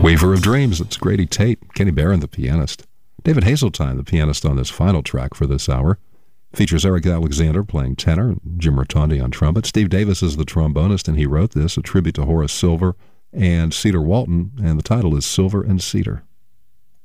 Weaver of Dreams, that's Grady Tate, Kenny Barron, the pianist. David Hazeltine, the pianist on this final track for this hour. Features Eric Alexander playing tenor, and Jim Rotondi on trumpet. Steve Davis is the trombonist, and he wrote this, a tribute to Horace Silver and Cedar Walton, and the title is Silver and Cedar.